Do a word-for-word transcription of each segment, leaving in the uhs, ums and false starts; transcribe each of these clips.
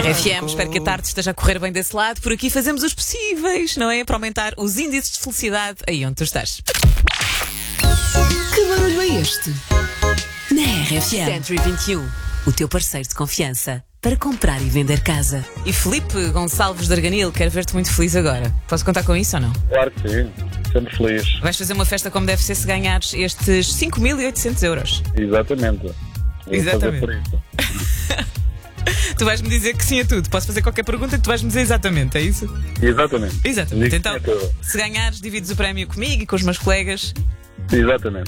R F M, espero que a tarde esteja a correr bem desse lado. Por aqui fazemos os possíveis, não é? Para aumentar os índices de felicidade aí onde tu estás. Que barulho é este? Na R F M. Century vinte e um, o teu parceiro de confiança para comprar e vender casa. E Filipe Gonçalves de Arganil, quero ver-te muito feliz agora. Posso contar com isso ou não? Claro que sim, sempre feliz. Vais fazer uma festa como deve ser se ganhares estes cinco mil e oitocentos euros. Exatamente. Vou Exatamente. fazer por isso. Tu vais-me dizer que sim a tudo. Posso fazer qualquer pergunta que tu vais-me dizer exatamente, é isso? Exatamente. Exatamente. Digo Então, que sim a tudo. se ganhares, divides o prémio comigo e com os meus colegas. Exatamente.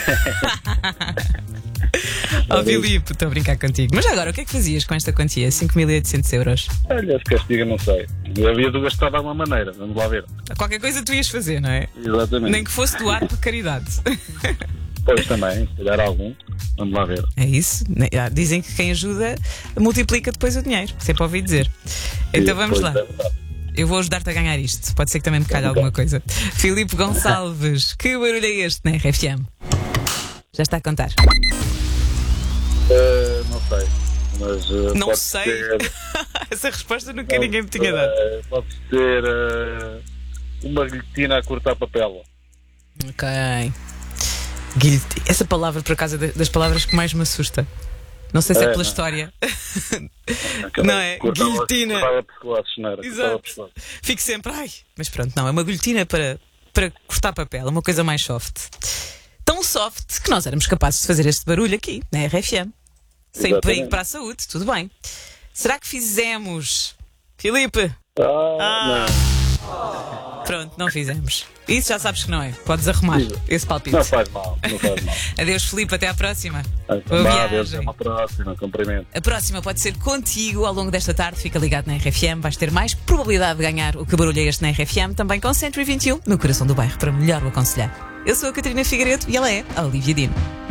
Ó oh, Filipe, estou a brincar contigo. Mas agora, o que é que fazias com esta quantia? cinco mil e oitocentos euros? Olha, se castiga, não sei. Eu havia de gastar de alguma maneira, vamos lá ver. Qualquer coisa tu ias fazer, não é? Exatamente. Nem que fosse doar para caridade. Pois também, se calhar algum, vamos lá ver. É isso. Dizem que quem ajuda multiplica depois o dinheiro. Sempre ouvi dizer. Então vamos lá. Eu vou ajudar-te a ganhar isto. Pode ser que também me calhe alguma coisa. Filipe Gonçalves, que barulho é este na R F M? Já está a contar. Uh, não sei. Mas, uh, não pode sei. Ser... Essa resposta nunca não, ninguém me tinha dado. Uh, pode ser uh, uma guilhotina a cortar papel. Ok. Guilhoti- Essa palavra, por acaso, é das palavras que mais me assusta. Não sei se é, é pela não. história. Não é? Cortava, Guilhotina. cortava pescoços, não era? Exato. Pescoços. Fico sempre, ai. Mas pronto, não. É uma guilhotina para, para cortar papel. É uma coisa mais soft. Tão soft que nós éramos capazes de fazer este barulho aqui, na R F M. Sem Exatamente. perigo para a saúde, tudo bem. Será que fizemos? Filipe? Ah, Ah. não. Pronto, não fizemos. Isso já sabes que não é. Podes arrumar Isso. esse palpite. Não faz mal, não faz mal. Adeus, Filipe, até à próxima. Então, vá, adeus, até uma próxima, cumprimento. A próxima pode ser contigo ao longo desta tarde. Fica ligado na R F M. Vais ter mais probabilidade de ganhar o que barulho é este na R F M. Também com Century vinte e um, no coração do bairro, para melhor o aconselhar. Eu sou a Catarina Figueiredo e ela é a Olivia Dino.